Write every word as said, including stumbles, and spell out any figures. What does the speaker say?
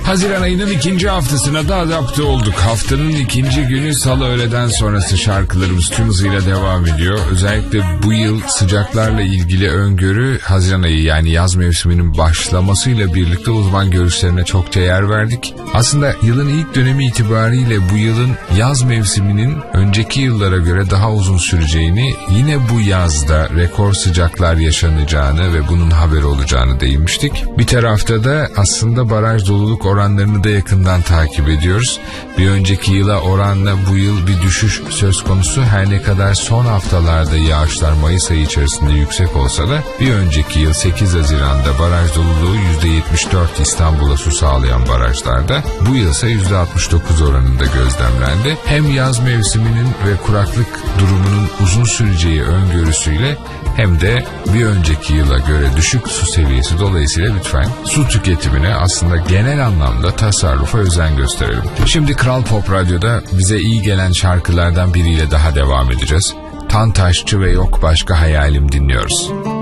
Haziran ayının ikinci haftasına da adapte olduk. Haftanın ikinci günü salı öğleden sonrası şarkılarımız tüm hızıyla devam ediyor. Özellikle bu yıl sıcaklarla ilgili öngörü Haziran ayı yani yaz mevsiminin başlamasıyla birlikte uzman görüşlerine çokça yer verdik. Aslında yılın ilk dönemi itibariyle bu yılın yaz mevsiminin önceki yıllara göre daha uzun süreceğini, yine bu yazda rekor sıcaklar yaşanacağını ve bunun haberi olacağını değinmiştik. Bir tarafta da aslında baraj doluluk oranlarını da yakından takip ediyoruz. Bir önceki yıla oranla bu yıl bir düşüş söz konusu. Her ne kadar son haftalarda yağışlar Mayıs ayı içerisinde yüksek olsa da bir önceki yıl sekiz Haziran'da baraj doluluğu yüzde yetmiş dört İstanbul'a su sağlayan barajlarda, bu yıl ise yüzde altmış dokuz oranında gözlemlendi. Hem yaz mevsiminin ve kuraklık durumunun uzun süreceği öngörüsüyle hem de bir önceki yıla göre düşük su seviyesi dolayısıyla lütfen su tüketimine, aslında genel anlamda tasarrufa özen gösterelim. Şimdi Kral Pop Radyo'da bize iyi gelen şarkılardan biriyle daha devam edeceğiz. Tantaşçı ve Yok Başka Hayalim dinliyoruz.